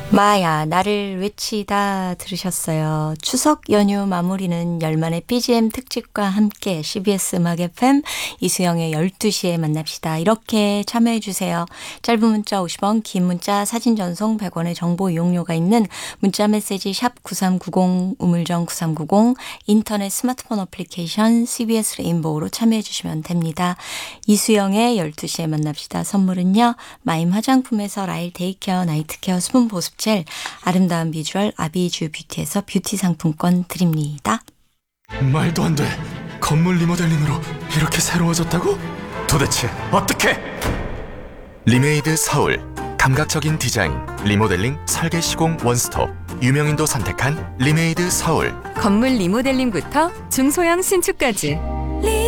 마야 나를 외치다 들으셨어요. 추석 연휴 마무리는 열만의 BGM 특집과 함께 CBS 음악 FM 이수영의 12시에 만납시다. 이렇게 참여해 주세요. 짧은 문자 50원, 긴 문자 사진 전송 100원의 정보 이용료가 있는 문자 메시지 샵 9390 우물정 9390 인터넷 스마트폰 어플리케이션 CBS 레인보우로 참여해 주시면 됩니다. 이수영의 12시에 만납시다. 선물은요. 마임 화장품에서 라일 데이케어 나이트케어 수분 보습 젤, 아름다운 비주얼 아비주 뷰티에서 뷰티 상품권 드립니다. 말도 안 돼. 건물 리모델링으로 이렇게 새로워졌다고? 도대체 어떻게? 리메이드 서울. 감각적인 디자인, 리모델링, 설계 시공 원스톱. 유명인도 선택한 리메이드 서울. 건물 리모델링부터 중소형 신축까지